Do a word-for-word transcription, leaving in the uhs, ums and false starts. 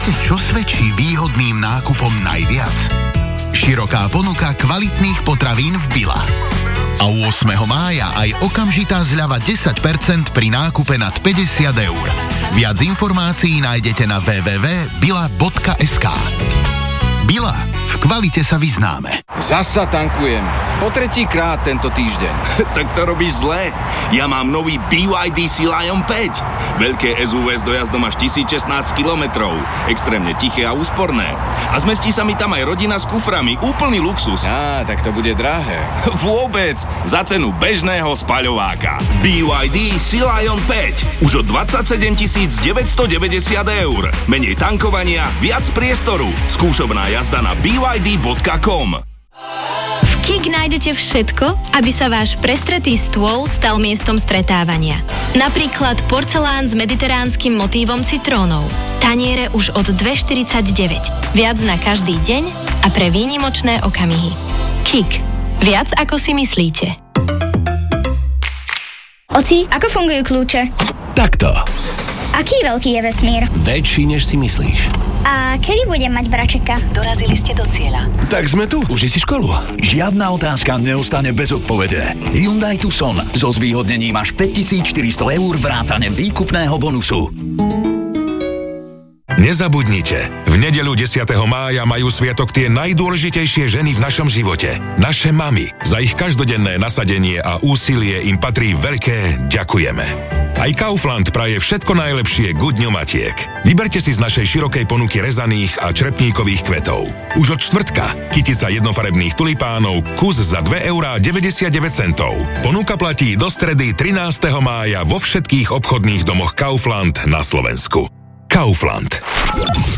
Viete, čo svedčí výhodným nákupom najviac? Široká ponuka kvalitných potravín v Billa. A ôsmeho mája aj okamžitá zľava desať percent pri nákupe nad päťdesiat eur. Viac informácií nájdete na w w w bodka billa bodka es ká. Billa. V kvalite sa vyznáme. Zasa tankujem. Po tretí krát tento týždeň. Tak to robíš zle. Ja mám nový bé vaj dé Sea Lion päť. Veľké es ú vé s dojazdom až tisíc šestnásť kilometrov. Extrémne tiché a úsporné. A zmestí sa mi tam aj rodina s kuframi. Úplný luxus. Á, tak to bude drahé. Vôbec. Za cenu bežného spaľováka. bé vaj dé Sea Lion päť. Už od dvadsaťsedem tisíc deväťstodeväťdesiat eur. Menej tankovania, viac priestoru. Skúšobná jazda na bé vaj dé bodka com. V Kik nájdete všetko, aby sa váš prestretý stôl stal miestom stretávania. Napríklad porcelán s mediteránskym motívom citrónov. Taniere už od dve štyridsaťdeväť. Viac na každý deň a pre výnimočné okamihy. Kik. Viac ako si myslíte. Oci, ako fungujú kľúče? Takto. Aký veľký je vesmír? Väčší, než si myslíš. A kedy budem mať bračeka? Dorazili ste do cieľa. Tak sme tu, už si školu. Žiadna otázka neostane bez odpovede. Hyundai Tucson so zvýhodnením až päťtisícštyristo eur vrátane výkupného bonusu. Nezabudnite, v nedeľu desiateho mája majú sviatok tie najdôležitejšie ženy v našom živote. Naše mamy. Za ich každodenné nasadenie a úsilie im patrí veľké ďakujeme. Aj Kaufland praje všetko najlepšie ku Dňu matiek. Vyberte si z našej širokej ponuky rezaných a črepníkových kvetov. Už od štvrtka kytica jednofarebných tulipánov kus za dve eurá deväťdesiatdeväť centov. Ponuka platí do stredy trinásteho mája vo všetkých obchodných domoch Kaufland na Slovensku. Kaufland.